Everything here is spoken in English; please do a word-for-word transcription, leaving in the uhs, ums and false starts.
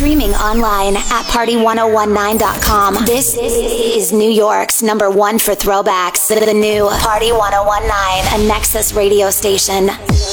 streaming online at party ten nineteen dot com. This is New York's number one for throwbacks. The new Party ten nineteen, a Nexus radio station.